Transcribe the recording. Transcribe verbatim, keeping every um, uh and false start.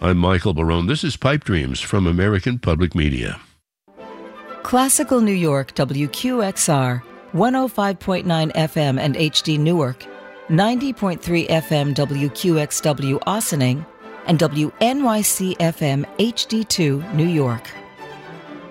I'm Michael Barone. This is Pipe Dreams from American Public Media. Classical New York, W Q X R, one oh five point nine F M and H D Newark, ninety point three F M W Q X W Ossining, and W N Y C F M H D two New York.